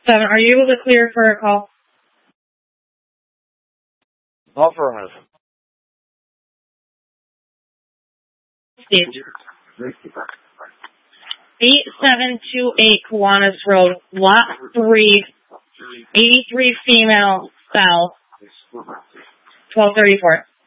7, are you able to clear for a call? Affirmative. Steve. 8728 Kiwanis Road, Lot 3, 83 female, south, 1234.